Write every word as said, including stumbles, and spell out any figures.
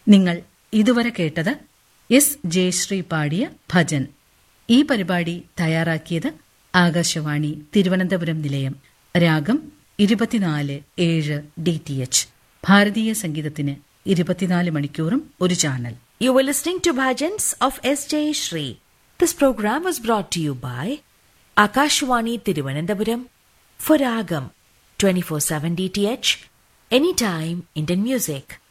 നിങ്ങൾ ഇതുവരെ കേട്ടത് എസ് ജയശ്രീ പാടിയ ഭജൻ. ഈ പരിപാടി തയ്യാറാക്കിയത് ആകാശവാണി തിരുവനന്തപുരം നിലയം. രാഗം ഇരുപത്തിനാല് ഏഴ് ഡി ടി എച്ച്. ഭാരതീയ സംഗീതത്തിന് ഇരുപത്തിനാല് മണിക്കൂറും ഒരു channel. You were listening to Bhajans of S. Jayashree. This program was brought to you by Akashwani Thiruvananthapuram for Ragam twenty-four seven D T H, anytime Indian music.